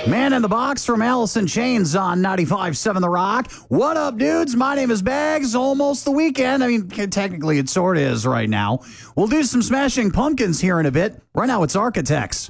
Man in the Box from Alice in Chains on 95.7 The Rock. What up, dudes? My name is Bags. Almost the weekend. I mean, technically it sort of is right now. We'll do some Smashing Pumpkins here in a bit. Right now it's Architects.